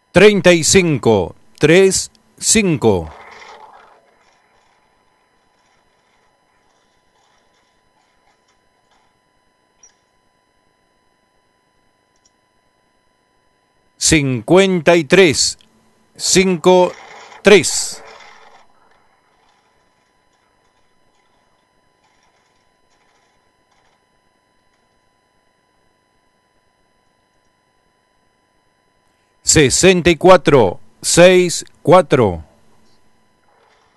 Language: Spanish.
35, 35. Cincuenta y tres, 53. 64, 64.